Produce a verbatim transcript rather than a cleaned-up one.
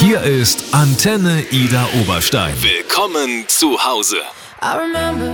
Hier ist Antenne Ida Oberstein. Willkommen zu Hause. I remember